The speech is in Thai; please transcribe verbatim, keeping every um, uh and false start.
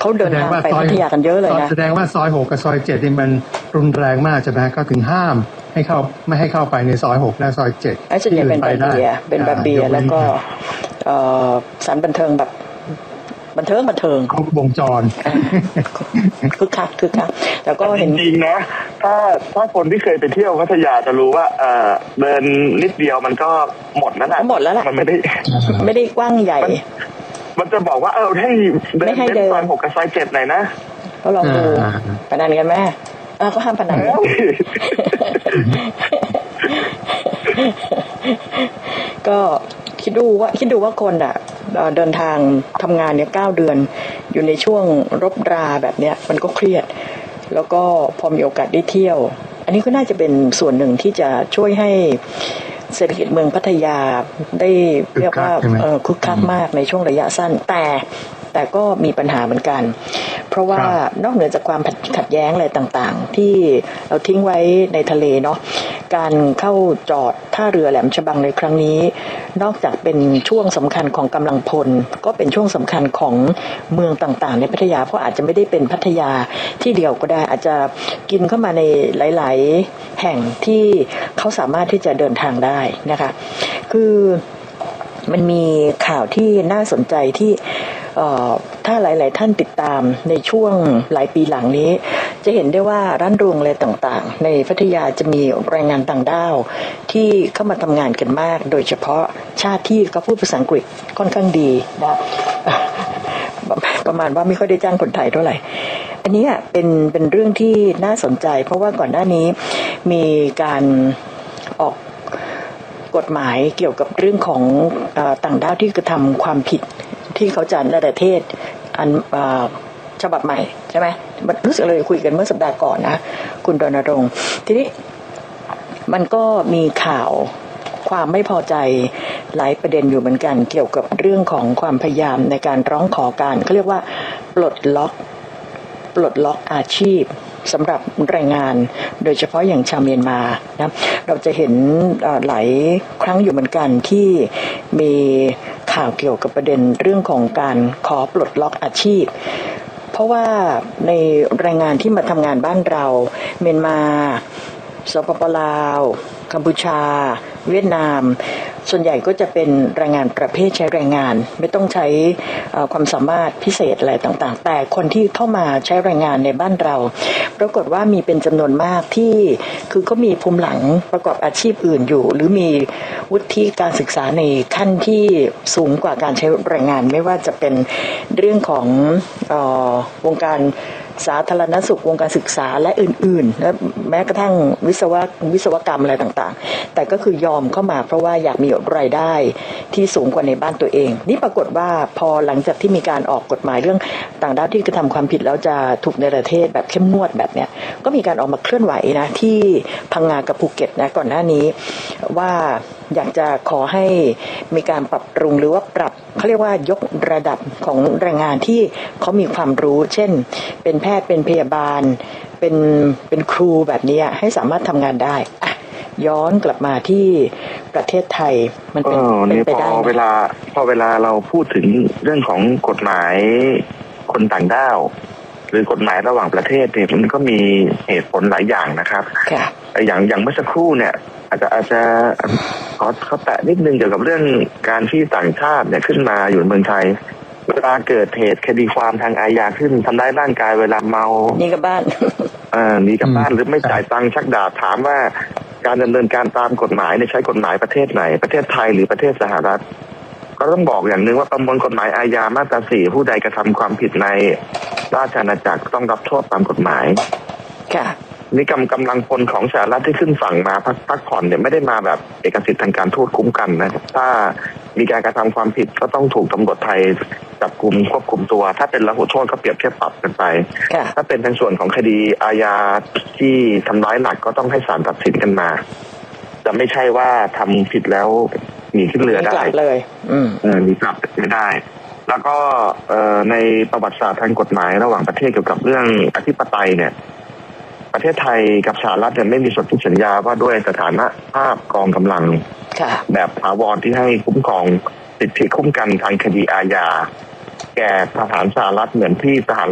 เขาเดินทางไปพัทยากันเยอะเลยนะแสดงว่าซอยหกกับซอยเจ็ดนี่มันรุนแรงมากใช่ไหมก็ถึงห้ามให้เข้าไม่ให้เข้าไปในซอยหกและซอยเจ็ดไอ้ส่วนใหญ่เป็นบาร์เบียเป็นบาร์เบียแล้วก็สถานบันเทิงแบบบันเทิงบันเทิงครบวงจรคึกคักคึกคักแต่ก็เห็นจริงนะถ้าถ้าคนที่เคยไปเที่ยวพัทยาจะรู้ว่าเออเดินนิดเดียวมันก็หมดแล้วนะหมดแล้วแหละมันไม่ได้ไม่ได้กว้างใหญ่มันจะบอกว่าเออให้เดินเดินซอยหกกับซอยเจ็ดหน่อยนะก็ลองดูพนันกันไหมเออก็ห้ามพนันก็คิดดูว่าคิดดูว่าคนอ่ะเดินทางทำงานเนี่ยเก้าเดือนอยู่ในช่วงรบราแบบเนี้ยมันก็เครียดแล้วก็พอมีโอกาสได้เที่ยวอันนี้ก็น่าจะเป็นส่วนหนึ่งที่จะช่วยให้เศรษฐกิจเมืองพัทยาได้เรียกว่าคึกคักมากในช่วงระยะสั้นแต่แต่ก็มีปัญหาเหมือนกันเพราะว่านอกเหนือจากความขัดแย้งอะไรต่างๆที่เราทิ้งไว้ในทะเลเนาะการเข้าจอดท่าเรือแหลมฉบังในครั้งนี้นอกจากเป็นช่วงสำคัญของกำลังพลก็เป็นช่วงสำคัญของเมืองต่างๆในพัทยาเพราะอาจจะไม่ได้เป็นพัทยาที่เดียวก็ได้อาจจะกินเข้ามาในหลายๆแห่งที่เขาสามารถที่จะเดินทางได้นะคะคือมันมีข่าวที่น่าสนใจที่ถ้าหลายๆท่านติดตามในช่วงหลายปีหลังนี้จะเห็นได้ว่าร้านรวงอะไรต่างๆในพัทยาจะมีแรงงานต่างด้าวที่เข้ามาทำงานกันมากโดยเฉพาะชาติที่เขาพูดภาษาอังกฤษค่อนข้างดีนะประมาณว่าไม่ค่อยได้จ้างคนไทยเท่าไหร่อันนี้เป็นเป็นเรื่องที่น่าสนใจเพราะว่าก่อนหน้านี้มีการออกกฎหมายเกี่ยวกับเรื่องของต่างด้าวที่กระทำความผิดที่เขาจัดระดับประเทศอันฉบับใหม่ใช่ไหมรู้สึกเลยคุยกันเมื่อสัปดาห์ก่อนนะคุณรณรงค์ทีนี้มันก็มีข่าวความไม่พอใจหลายประเด็นอยู่เหมือนกันเกี่ยวกับเรื่องของความพยายามในการร้องขอการเขาเรียกว่าปลดล็อกปลดล็อกอาชีพสำหรับแรงงานโดยเฉพาะอย่างชาวเมียนมานะเราจะเห็นหลายครั้งอยู่เหมือนกันที่มีข่าวเกี่ยวกับประเด็นเรื่องของการขอปลดล็อกอาชีพเพราะว่าในแรงงานที่มาทำงานบ้านเราเมียนมาสปป.ลาวกัมพูชาเวียดนามส่วนใหญ่ก็จะเป็นแรงงานประเภทใช้แรงงานไม่ต้องใช้ความสามารถพิเศษอะไรต่างๆแต่คนที่เข้ามาใช้แรงงานในบ้านเราปรากฏว่ามีเป็นจำนวนมากที่คือเขามีภูมิหลังประกอบอาชีพอื่นอยู่หรือมีวุฒิการศึกษาในขั้นที่สูงกว่าการใช้แรงงานไม่ว่าจะเป็นเรื่องของเอ่อวงการสาธารณสุขวงการศึกษาและอื่นๆและแม้กระทั่งวิศวะวิศวกรรมอะไรต่างๆแต่ก็คือยอมเข้ามาเพราะว่าอยากมีรายได้ที่สูงกว่าในบ้านตัวเองนี่ปรากฏว่าพอหลังจากที่มีการออกกฎหมายเรื่องต่างด้าวที่กระทำความผิดแล้วจะถูกในประเทศแบบเข้มงวดแบบเนี้ยก็มีการออกมาเคลื่อนไหวนะที่พังงากับภูเก็ตนะก่อนหน้านี้ว่าอยากจะขอให้มีการปรับปรุงหรือว่าปรับเขาเรียกว่ายกระดับของแรงงานที่เขามีความรู้เช่นเป็นแพทย์เป็นพยาบาลเป็นเป็นครูแบบนี้ให้สามารถทำงานได้อ่ะย้อนกลับมาที่ประเทศไทยมันเป็นเป็นไปได้พอเวลาพอเวลาเราพูดถึงเรื่องของกฎหมายคนต่างด้าวหรือกฎหมายระหว่างประเทศเนี่ยมันก็มีเหตุผลหลายอย่างนะครับอย่างอย่างเมื่อสักครู่เนี่ยอาจจะอาจจะขอเขาแตะนิดนึงเกี่ยวกับเรื่องการที่ต่างชาติเนี่ยขึ้นมาอยู่ในเมืองไทยเวลาเกิดเหตุคดีความทางอาญาขึ้นทำร้ายร่างกายเวลาเมานี่กับบ้านเออนี่กับบ้านหรือไม่จ่ายตังค์ชักดาบถามว่าการดำเนินการตามกฎหมายเนี่ยใช้กฎหมายประเทศไหนประเทศไทยหรือประเทศสหรัฐก็ต้องบอกอย่างนึงว่าประมวลกฎหมายอาญามาตราสี่ผู้ใดกระทำความผิดในราชอาณาจักรต้องรับโทษตามกฎหมายค่ะนี่กำกำลังพลของสหรัฐที่ขึ้นฝั่งมาพักพักผ่อนเนี่ยไม่ได้มาแบบเอกสิทธิ์ทางการทูตคุ้มกันนะถ้ามีการกระทำความผิดก็ต้องถูกตำรวจไทยจับกุมควบคุมตัวถ้าเป็นละหุโทษก็เปรียบเทียบปรับกันไปถ้าเป็นในส่วนของคดีอาญาที่ทำร้ายหนักก็ต้องให้ศาลตัดสินกันมาจะไม่ใช่ว่าทำผิดแล้วหนีขึ้นเรือได้เลยอืมเออหนีกลับไม่ได้แล้วก็ในประวัติศาสตร์ทางกฎหมายระหว่างประเทศเกี่ยวกับเรื่องอธิปไตยเนี่ยประเทศไทยกับสหรัฐเนี่ยไม่มีสนธิสัญญาว่าด้วยสถานะภาพกองกำลังแบบถาวรที่ให้คุ้มครองสิทธิคุ้มกันทางคดีอาญาแก่ทหารสหรัฐเหมือนที่ทหาร